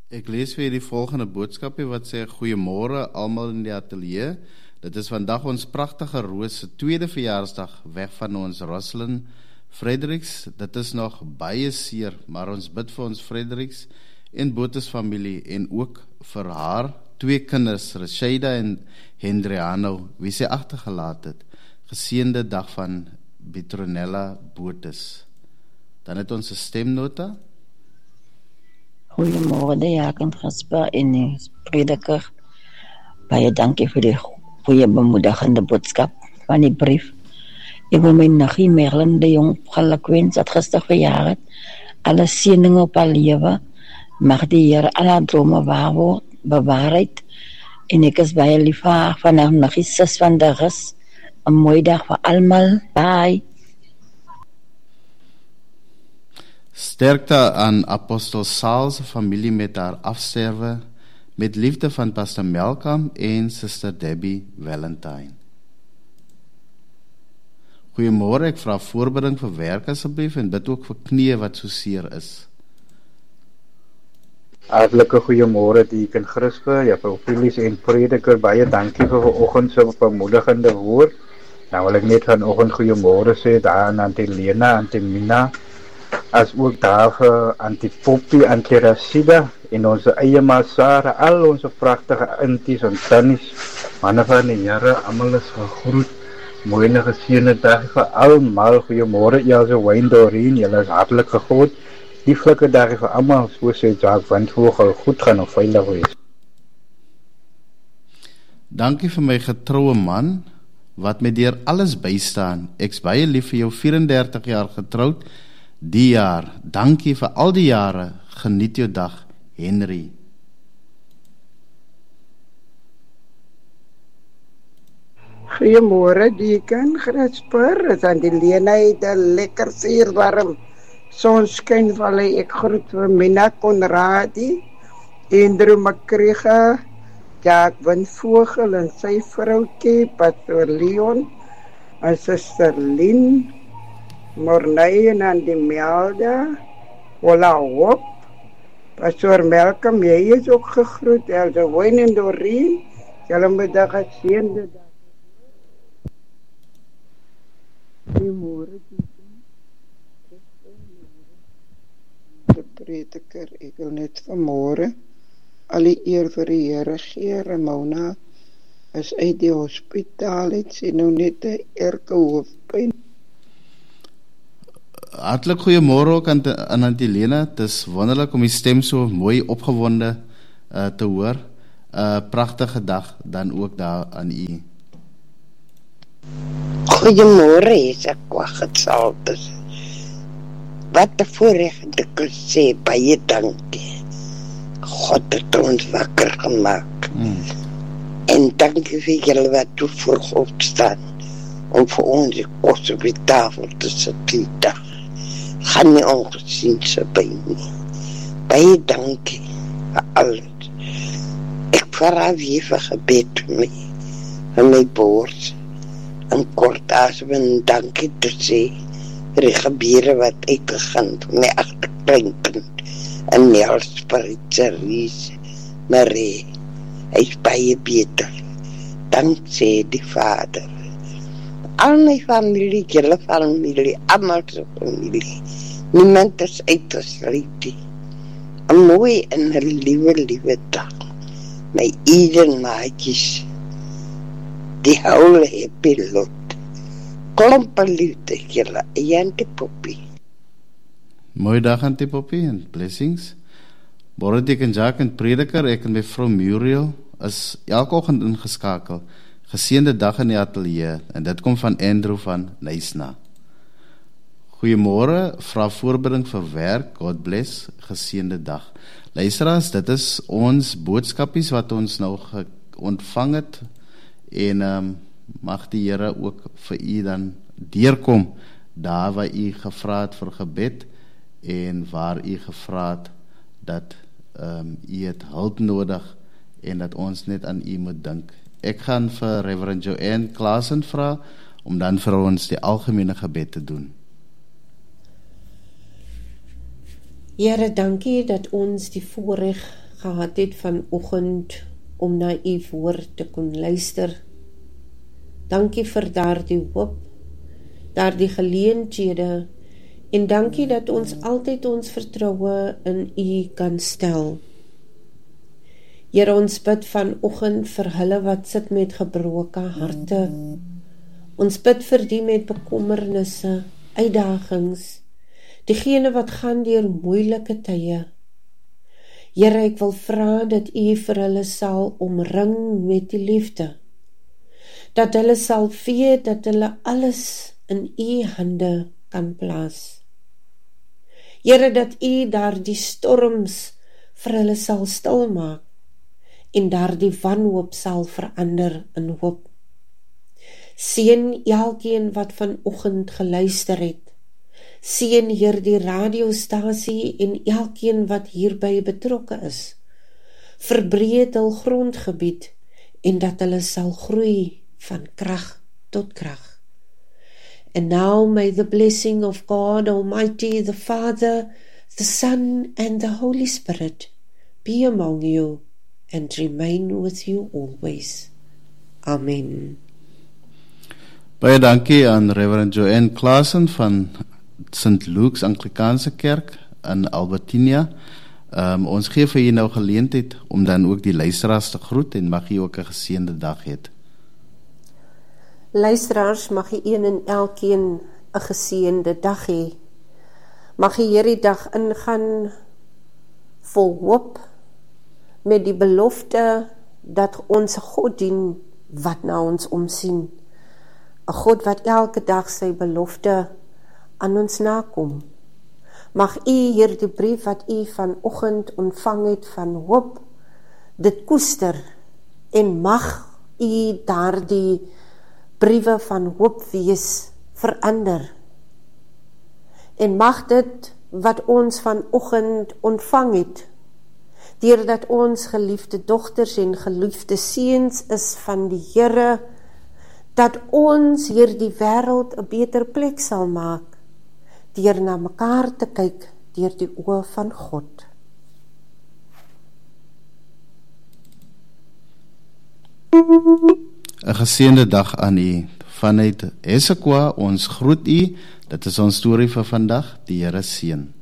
Ek lees vir die volgende boodskapie wat sê, goeiemôre almal in die ateljee. Dit is vandag ons pragtige Roos se tweede verjaarsdag weg van ons Roslyn Fredericks. Dit is nog baie seer, maar ons bid vir ons Fredericks en Botes familie en ook vir haar twee kinders, Rashida en Hendriano, wie sy agtergelaat het. Geseënde dag van Petronella Botes. Dan het ons 'n stemnota. Goeiemôre, Jaken Gasper en die prediker. Baie dankie vir die goeie bemoedigende boodskap van die brief. Ek wil my naggie Merlin de Jong gelukwens dat gister verjaar het. Alle seëninge op haar lewe. Mag die Here al haar drome waar word, bewaarheid. En ek is baie lief vir haar van haar naggie sis van der Rus. 'n mooi dag vir almal. Bye. Sterkte aan Apostel Saul se familie met haar afsterwe, met liefde van Pastor Melkam en Sister Debbie Valentine. Goeiemôre, ek vra voorbereiding vir werk asseblief en bid ook vir knieë wat so seer is. Hartlike goeiemôre Deacon Grispe, juffrou Filies en prediker, baie dankie vir vanoggend se bemoedigende woord. Nou wil ek net vanoggend goeiemôre sê daar aan Auntie Lena, Auntie Mina, as ook daar vir Auntie Poppy, Auntie Rashida en ons eie Masara, al ons pragtige aunties en tannies, manne van die Here, almal is gegroet. Mooi en geseënde dag vir almal. Goeiemôre Elsje Wayne Doreen, julle is hartlik gegroet. Lieflike dag vir almal, so sê Jacques van Vogel, goed gaan of veilig wees. Dankie vir my getroue man wat my deur alles bystaan. Ek's baie lief vir jou, 34 jaar getroud. Die jaar, dankie vir al die jare, geniet jou dag, Henry. Goeiemôre Deacon Grisper, is aan die Lena het 'n lekker suur warm sonskyn valle. Ek groet vir Mina Konradi, Andrew Makrega, Jack van Vogel en sy vroukie, Pastor Leon, en Sister Lynn, Mornay en Andy Melda, Ola Hoop, Pastor Malcolm, jy is ook gegroet, Elsa Wayne en Doreen, julle middag geseënde dag. Goeiemôre, die prediker, ek wil net vanmôre al die eer vir die Here gee. Ramona is uit die hospitaal, het sy nou net 'n erge hoofpyn. Hartlik goeiemôre ook aan Auntie Lena. Het is wonderlik om die stem so mooi opgewonde te hoor. Pragtige dag dan ook daar aan u. Goeiemôre, is ek Kwaggasaltes. Wat 'n voorreg om te kan sê, baie dankie. God het ons wakker gemaak. En dankie vir julle wat toe voor God staan, om vir ons die kos op die tafel te sit die dag. Gaan nie ongesien se by nie. Baie dankie vir alles. Ek vra weer vir gebed vir my bors. En kort asem en dankie te sê vir die gebeure wat uitgegaan vir my agterkleinkind en Nels Paritseries Marie. Hy is baie beter. Dank sê die Vader. Al my familie, julle familie, almal se familie. Niemand is uitgesluit nie. 'n mooi en 'n liewe dag. My Eden maatjies. Die houle pilot. Klompe liefde julle, Auntie Poppy. Mooi dag Auntie Poppy en blessings. Môre Deacon Jack en prediker, ek en my vrou Muriel is elke oggend ingeskakel. Geseënde dag in die ateljee en dit kom van Andrew van Nysna. Goeiemôre, vra voorbereiding vir werk, God bless, geseënde dag. Luisteraars, dit is ons boodskapies wat ons nou ontvang het en mag die Here ook vir u dan deurkom daar waar u gevra het vir gebed en waar u gevra het dat u het hulp nodig en dat ons net aan u moet dink. Ek gaan vir Reverend Joanne Klaasen vra om dan vir ons die algemene gebed te doen. Here, dankie dat ons die voorreg gehad het vanoggend om na u woord te kon luister. Dankie vir daardie hoop, daardie geleenthede, en dankie dat ons altyd ons vertroue in u kan stel. Here, ons bid vanoggend vir hulle wat sit met gebroke harte. Ons bid vir die met bekommernisse, uitdagings, diegene wat gaan deur moeilike tye. Here, ek wil vra dat u vir hulle sal omring met die liefde, dat hulle sal weet dat hulle alles in u hande kan plaas. Here, dat u daardie storms vir hulle sal stilmaak en daardie wanhoop sal verander in hoop. Seën elkeen wat vanoggend geluister het. Seën hierdie radiostasie en elkeen wat hierby betrokke is. Verbreed hul grondgebied en dat hulle sal groei van krag tot krag. And now may the blessing of God Almighty, the Father, the Son, and the Holy Spirit be among you and remain with you always. Amen. Baie dankie aan Reverend Joanne Klaasen van St. Luke's Anglikaanse Kerk in Albertinia. Ons gee vir julle nou geleentheid om dan ook die luisteraars te groet en mag jy ook 'n geseënde dag hê. Luisteraars, mag jy een en elkeen 'n geseënde dag hê. Mag jy hierdie dag ingaan vol hoop met die belofte dat ons God dien wat na ons omsien. 'n God wat elke dag sy belofte aan ons nakom. Mag u hierdie brief wat u vanoggend ontvang het van hoop, dit koester, en mag u daardie briewe van hoop wees verander. En mag dit wat ons vanoggend ontvang het, deurdat ons geliefde dogters en geliefde seuns is van die Here, dat ons hierdie wêreld 'n beter plek sal maak, deur na mekaar te kyk deur die oë van God. Een geseënde dag aan u. Vanuit Essequa, ons groet u. Dit is ons storie vir vandag. Die Here seën.